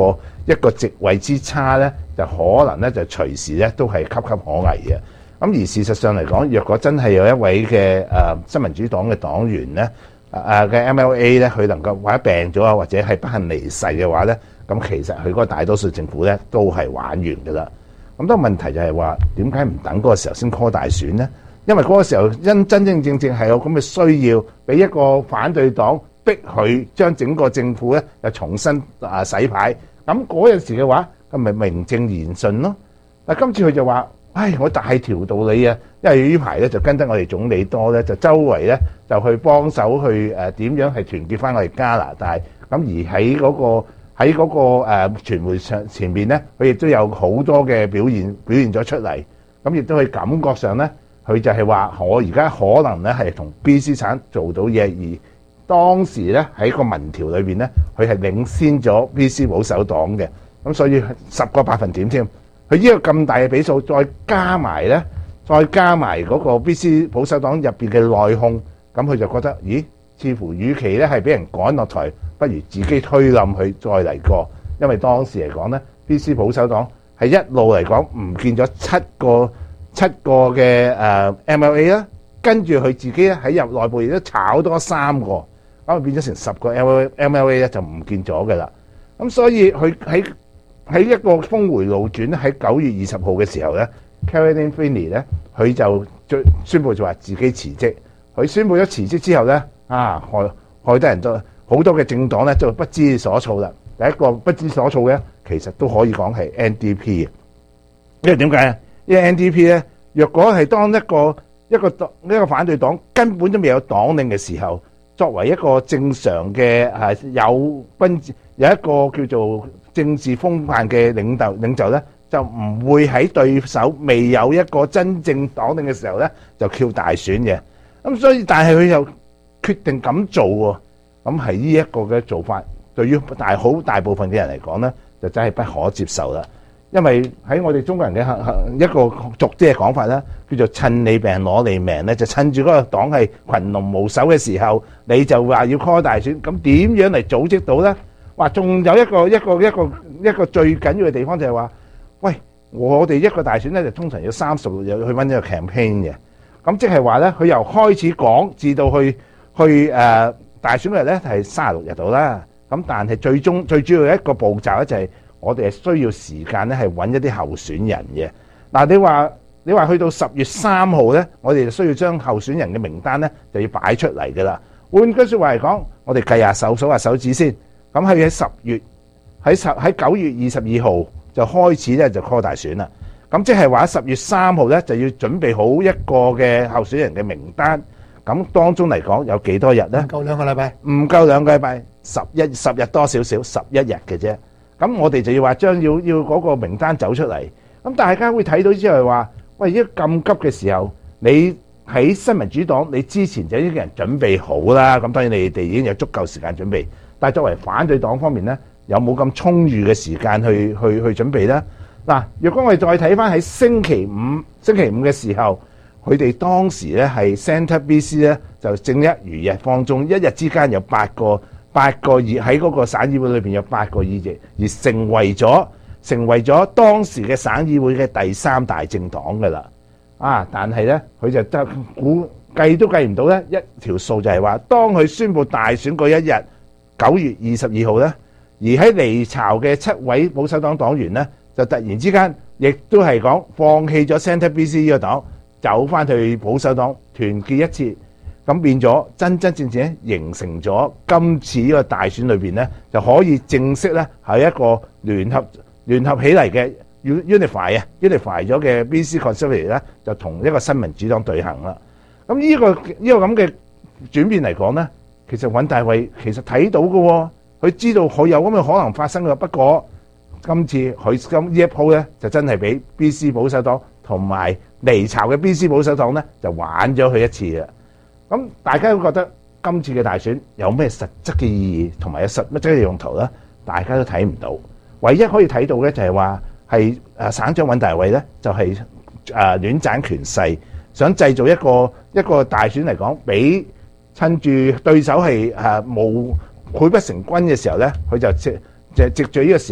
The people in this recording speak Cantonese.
一個席位之差咧，就可能咧就隨時咧都係岌岌可危嘅。咁而事實上嚟講，若果真係有一位嘅新民主黨嘅黨員咧，嘅 MLA 咧，佢能夠或者病咗啊，或者係不幸離世嘅話咧，咁其實佢嗰個大多數政府咧都係玩完㗎啦。咁多問題就係話點解唔等嗰個時候先 call 大選咧？因為嗰個時候真正係有咁嘅需要，俾一個反對黨逼佢將整個政府咧又重新洗牌。咁嗰陣時嘅話，咁咪名正言順咯。但今次佢就話：唉，我大條道理啊，因為呢排咧就跟得我哋總理多咧，就周圍咧就去幫手去點樣係團結翻我哋加拿大。咁而喺嗰個傳媒前面咧，佢亦都有好多嘅表現咗出嚟。咁亦都係感覺上咧，佢就係話我而家可能咧係同 BC 省做到嘢，而當時咧喺個民調裏邊咧，佢係領先咗 BC 保守黨嘅。咁所以10個百分點添。佢呢個咁大嘅比數，再加埋嗰個 BC 保守黨入邊嘅內訌，咁佢就覺得，咦？似乎與其咧係俾人趕落台，不如自己推冧佢再嚟過。因為當時嚟講咧 ，BC 保守黨係一路嚟講唔見咗七個嘅MLA 啦，跟住佢自己咧喺入內部亦都炒多3個，咁變咗成10個 MLA 咧就唔見咗嘅啦。咁所以佢喺一個峰回路轉咧，喺9月20號嘅時候咧 ，Caroline Finney 咧佢就宣布就話自己辭職。佢宣布咗辭職之後咧，害得人都好多嘅政黨咧就不知所措啦。第一個不知所措嘅，其實都可以講係 NDP 嘅，因為點解啊？因為 NDP 咧，若果係當一個反對黨根本都未有黨領嘅時候，作為一個正常嘅有一個叫做政治風範嘅領袖咧，就唔會喺對手未有一個真正黨領嘅時候咧，就叫大選嘅。咁所以，但係佢又決定咁做喎，咁係呢一個嘅做法，對於好大部分嘅人嚟講咧，就真係不可接受啦。因為喺我哋中國人嘅一個俗啲嘅講法咧，叫做趁你病攞你命咧，就趁住嗰個黨係群龍無首嘅時候，你就話要 call 大選，咁點樣嚟組織到咧？話仲有一個最緊要嘅地方就係話，喂，我哋一個大選咧就通常要36日去揾一個 campaign 嘅，咁即係話咧，佢由開始講至到去大選日咧係36日度啦。咁但係最主要嘅一個步驟咧就係我哋係需要時間咧係揾一啲候選人嘅。嗱，你話去到10月3號咧，我哋就需要將候選人嘅名單咧就要擺出嚟㗎啦。換句説話嚟講，我哋計下數下手指先。咁喺9月22號就開始咧就 call 大選啦。咁即係話10月3號咧就要準備好一個嘅候選人嘅名單。咁當中嚟講有幾多日咧？唔夠2個禮拜。唔夠2個禮拜，10日多少少，11日嘅啫。咁我哋就要話將要嗰個名單走出嚟。咁大家會睇到之後話，喂，依家咁急嘅時候，你喺新民主黨，你之前就已經人準備好啦。咁當然你哋已經有足夠時間準備。但係作為反對黨方面咧，有冇咁充裕嘅時間去準備咧？嗱，若果我哋再睇翻喺星期五嘅時候，佢哋當時咧係 Centre BC 咧就正一如日方中，一日之間有8個議喺嗰個省議會裏邊有8個議席，而成為咗當時嘅省議會嘅第3大政黨㗎啦。但係咧佢就估計都計唔到咧，一條數就係話，當佢宣布大選嗰一日9月22號咧，而喺離巢嘅7位保守黨黨員咧，就突然之間亦都係講放棄咗 Centre BC 呢個黨，走翻去保守黨團結一致，咁變咗真正形成咗今次呢個大選裏邊咧，就可以正式咧係一個聯合起嚟嘅 unify 咗嘅 BC Conservative 咧，就同一個新民主黨對行啦。咁呢個咁嘅轉變嚟講咧，其實尹大衛其實睇到嘅喎，佢知道佢有咁嘅可能發生嘅。不過今次佢呢一鋪咧，就真係俾 BC 保守黨同埋離巢嘅 BC 保守黨咧，就玩咗佢一次啦。咁大家都覺得今次嘅大選有咩實質嘅意義同埋有實質嘅用途咧？大家都睇唔到。唯一可以睇到咧，就係話係省長尹大衛咧，就係亂賺權勢，想製造一個大選嚟講，俾趁住對手係冇潰不成軍嘅時候咧，佢就藉住呢個時